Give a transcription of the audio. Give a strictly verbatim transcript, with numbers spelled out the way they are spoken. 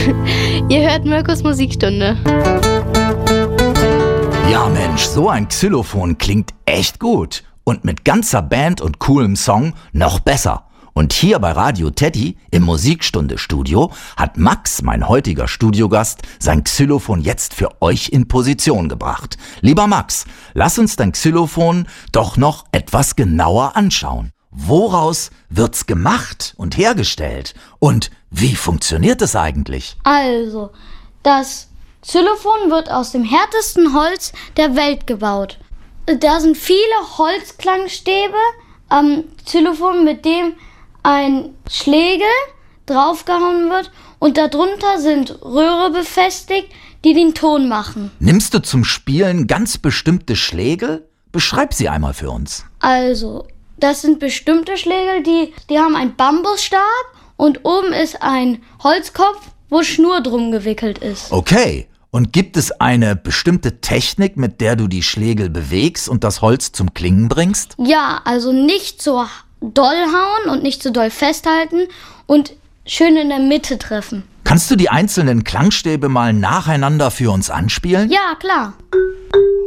Ihr hört Mirkos Musikstunde. Ja Mensch, so ein Xylophon klingt echt gut. Und mit ganzer Band und coolem Song noch besser. Und hier bei Radio Teddy im Musikstunde-Studio hat Max, mein heutiger Studiogast, sein Xylophon jetzt für euch in Position gebracht. Lieber Max, lass uns dein Xylophon doch noch etwas genauer anschauen. Woraus wird's gemacht und hergestellt? Und wie funktioniert es eigentlich? Also, das Xylophon wird aus dem härtesten Holz der Welt gebaut. Da sind viele Holzklangstäbe am Xylophon, mit dem ein Schlägel draufgehauen wird und darunter sind Röhre befestigt, die den Ton machen. Nimmst du zum Spielen ganz bestimmte Schlägel? Beschreib sie einmal für uns. Also, das sind bestimmte Schlägel, die, die haben einen Bambusstab und oben ist ein Holzkopf, wo Schnur drum gewickelt ist. Okay. Und gibt es eine bestimmte Technik, mit der du die Schlägel bewegst und das Holz zum Klingen bringst? Ja, also nicht so doll hauen und nicht so doll festhalten und schön in der Mitte treffen. Kannst du die einzelnen Klangstäbe mal nacheinander für uns anspielen? Ja, klar.